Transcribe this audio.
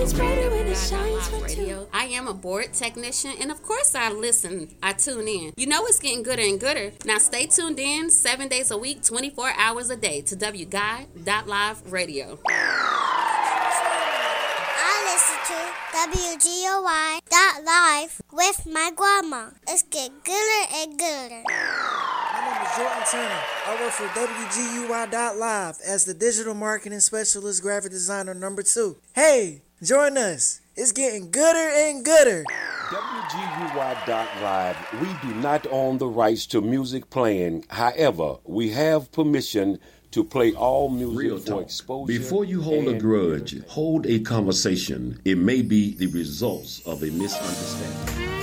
brighter when it shines for Radio. I am a board technician, and of course I tune in. You know it's getting gooder and gooder. Now stay tuned in 7 days a week, 24 hours a day to WGuide.live radio. I listen to WGOY.live with my grandma. It's getting gooder and gooder. My name is Jordan Turner. I work for WGUY.live as the digital marketing specialist graphic designer number 2. Hey, join us. It's getting gooder and gooder. WGUY.live, we do not own the rights to music playing. However, we have permission to play all music Real for talk. exposure. Before you hold a grudge, hold a conversation. It may be the results of a misunderstanding.